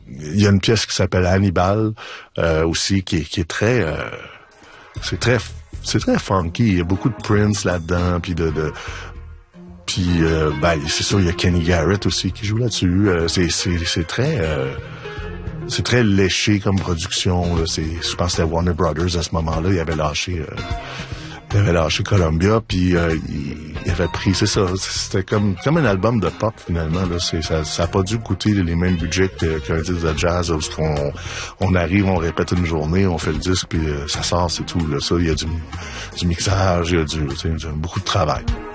il y a une pièce qui s'appelle Hannibal aussi qui est très c'est très funky. Il y a beaucoup de Prince là-dedans, puis puis c'est sûr il y a Kenny Garrett aussi qui joue là-dessus. C'est très léché comme production. Là. Je pense que c'était Warner Brothers à ce moment-là. Il avait lâché Columbia, puis il avait pris, c'est ça, c'était comme un album de pop finalement. Là. Ça a pas dû coûter les mêmes budgets qu'un disque de jazz, parce qu'on arrive, on répète une journée, on fait le disque, puis ça sort, c'est tout. Là. Ça, il y a du mixage, il y a beaucoup de travail.